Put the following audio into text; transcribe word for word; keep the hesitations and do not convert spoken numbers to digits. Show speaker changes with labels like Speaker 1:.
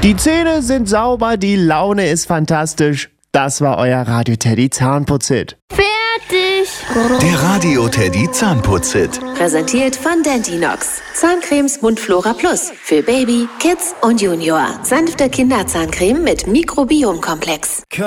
Speaker 1: Die Zähne sind sauber, die Laune ist fantastisch. Das war euer Radio Teddy Zahnputz-Hit.
Speaker 2: Fertig!
Speaker 3: Der Radio Teddy Zahnputz-Hit.
Speaker 4: Präsentiert von Dentinox. Zahncremes Mundflora Plus. Für Baby, Kids und Junior. Sanfte Kinderzahncreme mit Mikrobiomkomplex.